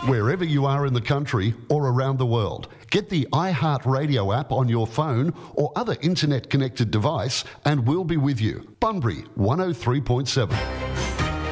Wherever you are in the country or around the world, get the iHeartRadio app on your phone or other internet-connected device and we'll be with you. Bunbury 103.7.